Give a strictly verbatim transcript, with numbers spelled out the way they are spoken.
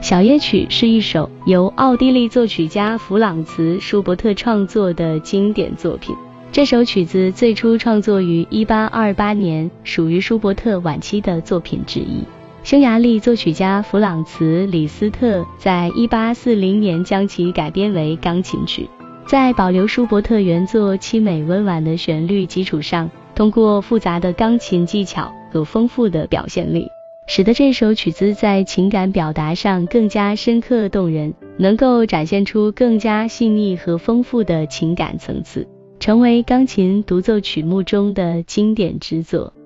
小夜曲是一首由奥地利作曲家弗朗茨·舒伯特创作的经典作品。这首曲子最初创作于一八二八年，属于舒伯特晚期的作品之一。匈牙利作曲家弗朗茨·李斯特在一八四零年将其改编为钢琴曲，在保留舒伯特原作凄美温婉的旋律基础上，通过复杂的钢琴技巧和丰富的表现力，使得这首曲子在情感表达上更加深刻动人，能够展现出更加细腻和丰富的情感层次，成为钢琴独奏曲目中的经典之作。